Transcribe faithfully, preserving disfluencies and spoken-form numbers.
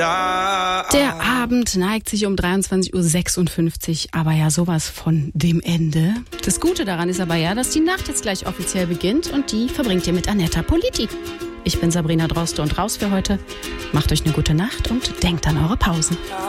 Der Abend neigt sich um dreiundzwanzig Uhr sechsundfünfzig, aber ja sowas von dem Ende. Das Gute daran ist aber ja, dass die Nacht jetzt gleich offiziell beginnt und die verbringt ihr mit Annetta Politi. Ich bin Sabrina Droste und raus für heute. Macht euch eine gute Nacht und denkt an eure Pausen.